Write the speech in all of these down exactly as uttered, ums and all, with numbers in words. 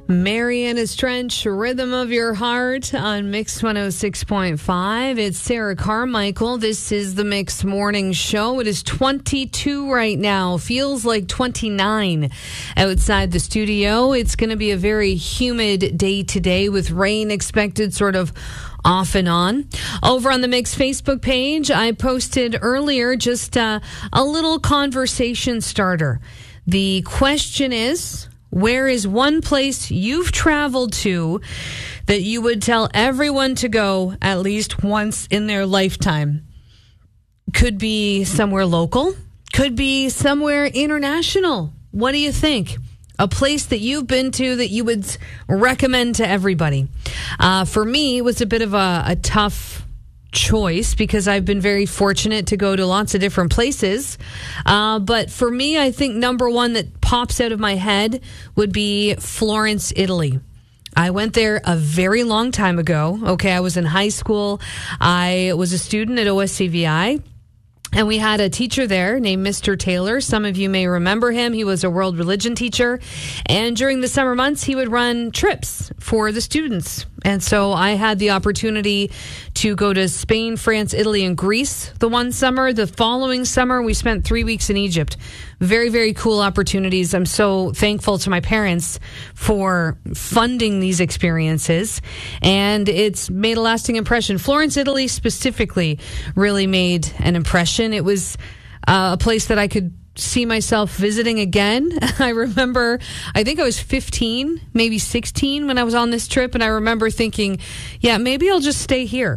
Mariana's Trench, Rhythm of Your Heart on Mix one oh six point five. It's Sarah Carmichael. This is the Mix Morning Show. It is twenty-two right now. Feels like twenty-nine outside the studio. It's going to be a very humid day today with rain expected sort of off and on. Over on the Mix Facebook page, I posted earlier just uh, a little conversation starter. The question is, where is one place you've traveled to that you would tell everyone to go at least once in their lifetime? Could be somewhere local, could be somewhere international. What do you think? A place that you've been to that you would recommend to everybody. Uh, for me, it was a bit of a, a tough choice because I've been very fortunate to go to lots of different places. Uh, but for me, I think number one that pops out of my head would be Florence, Italy. I went there a very long time ago. Okay, I was in high school. I was a student at O S C V I. And we had a teacher there named Mister Taylor. Some of you may remember him. He was a world religion teacher. And during the summer months, he would run trips for the students. And so I had the opportunity to go to Spain, France, Italy, and Greece the one summer. The following summer, we spent three weeks in Egypt. Very, very cool opportunities. I'm so thankful to my parents for funding these experiences. And it's made a lasting impression. Florence, Italy specifically really made an impression. It was uh, a place that I could see myself visiting again. I remember, I think I was fifteen, maybe sixteen when I was on this trip. And I remember thinking, yeah, maybe I'll just stay here.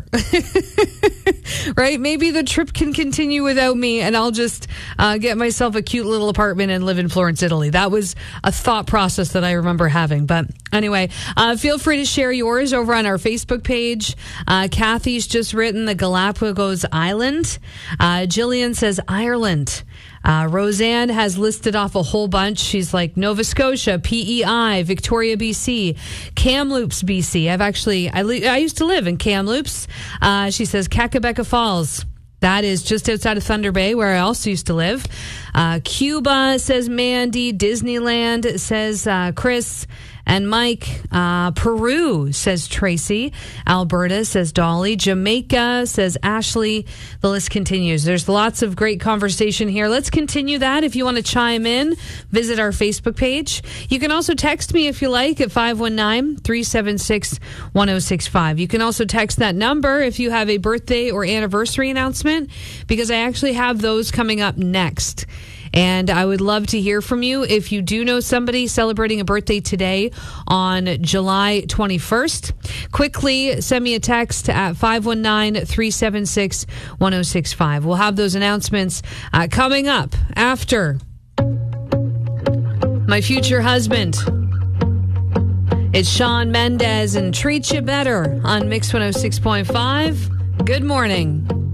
Right? Maybe the trip can continue without me and I'll just uh, get myself a cute little apartment and live in Florence, Italy. That was a thought process that I remember having. But anyway, uh, feel free to share yours over on our Facebook page. Uh, Kathy's just written the Galapagos Island. Uh, Jillian says Ireland. Uh, Roseanne has listed off a whole bunch. She's like Nova Scotia, P E I, Victoria, B C, Kamloops, B C. I've actually, I, li- I used to live in Kamloops. Uh, she says Kakabeka Falls. That is just outside of Thunder Bay, where I also used to live. Uh, Cuba, says Mandy. Disneyland, says uh, Chris. And Mike, uh, Peru, says Tracy. Alberta, says Dolly. Jamaica, says Ashley. The list continues. There's lots of great conversation here. Let's continue that. If you want to chime in, visit our Facebook page. You can also text me if you like at five one nine, three seven six, one oh six five. You can also text that number if you have a birthday or anniversary announcement, because I actually have those coming up next. And I would love to hear from you. If you do know somebody celebrating a birthday today on July twenty-first, quickly send me a text at five one nine, three seven six, one oh six five. We'll have those announcements uh, coming up after my future husband. It's Shawn Mendes and Treat You Better on Mix one oh six point five. Good morning.